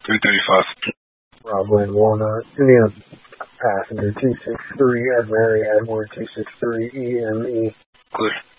335. Rob Lynn Walnut, Indiana passenger 263, Ed Mary Edward 263 EME. Clear.